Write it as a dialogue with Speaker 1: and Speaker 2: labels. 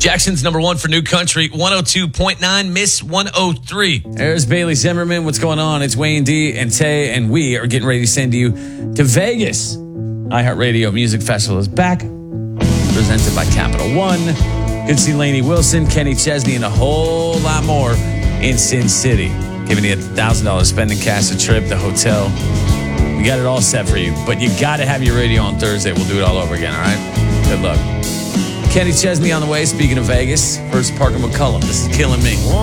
Speaker 1: Jackson's number one for New Country, 102.9, Miss 103.
Speaker 2: There's Bailey Zimmerman. What's going on? It's Wayne D and Tay, and we are getting ready to send you to Vegas. iHeartRadio Music Festival is back, presented by Capital One. Good to see Lainey Wilson, Kenny Chesney, and a whole lot more in Sin City. Giving you $1,000 spending cash, the trip, the hotel. We got it all set for you, but you got to have your radio on Thursday. We'll do it all over again, all right? Good luck. Kenny Chesney on the way, speaking of Vegas. First, Parker McCullum. This is Killing Me.